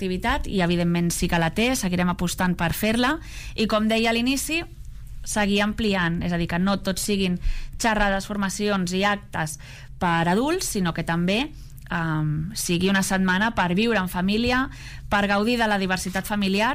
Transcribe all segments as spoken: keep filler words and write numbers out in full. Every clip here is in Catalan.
activitat, i evidentment sí que la té, seguirem apostant per fer-la, i com deia a l'inici, seguir ampliant, és a dir, que no tot siguin xerrades, formacions i actes per adults, sinó que també um, sigui una setmana per viure en família, per gaudir de la diversitat familiar,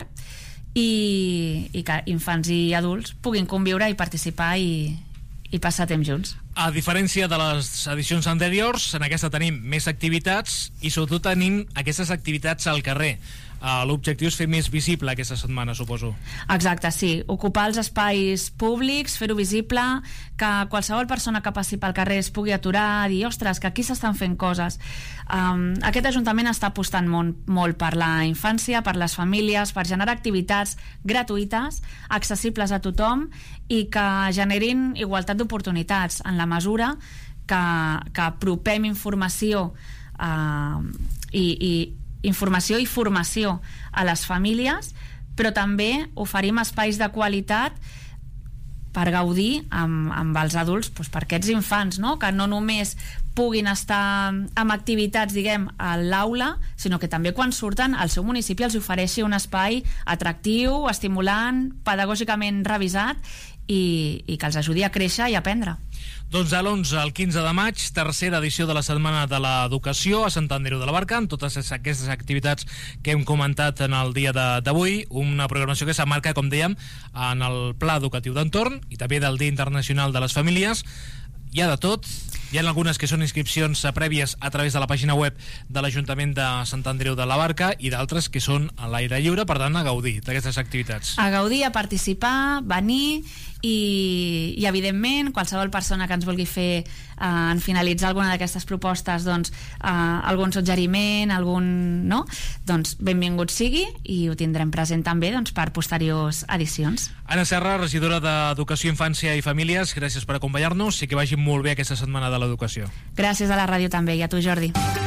i, i que infants i adults puguin conviure i participar i, i passar temps junts. A diferència de les edicions anteriors, en aquesta tenim més activitats i sobretot tenim aquestes activitats al carrer. Uh, l'objectiu és fer més visible aquesta setmana, suposo. Exacte, sí. Ocupar els espais públics, fer-ho visible, que qualsevol persona que passi pel carrer es pugui aturar, dir, ostres, que aquí s'estan fent coses. Um, aquest Ajuntament està apostant molt, molt per la infància, per les famílies, per generar activitats gratuïtes, accessibles a tothom i que generin igualtat d'oportunitats, en la mesura que, que apropem informació uh, i, i informació i formació a les famílies, però també oferim espais de qualitat per gaudir amb, amb els adults, doncs per aquests infants, no? Que no només puguin estar amb activitats, diguem, a l'aula, sinó que també quan surten al seu municipi els ofereixi un espai atractiu, estimulant, pedagògicament revisat i, i que els ajudi a créixer i a aprendre. Doncs de l'onze al quinze de maig, tercera edició de la Setmana de l'Educació a Sant Andreu de la Barca, amb totes aquestes activitats que hem comentat en el dia d'avui, una programació que s'emmarca, com dèiem, en el Pla Educatiu d'Entorn i també del Dia Internacional de les Famílies. Hi ha de tot, hi ha algunes que són inscripcions prèvies a través de la pàgina web de l'Ajuntament de Sant Andreu de la Barca i d'altres que són a l'aire lliure, per tant, a gaudir d'aquestes activitats. A gaudir, a participar, venir i, i evidentment, qualsevol persona que ens vulgui fer eh, en finalitzar alguna d'aquestes propostes, doncs, eh, algun suggeriment, algun, no? Doncs benvingut sigui i ho tindrem present també, doncs, per posteriors edicions. Anna Serra, regidora d'Educació, Infància i Famílies, gràcies per acompanyar-nos i que vagi molt bé aquesta Setmana de l'Educació. Gràcies a la ràdio també i a tu, Jordi.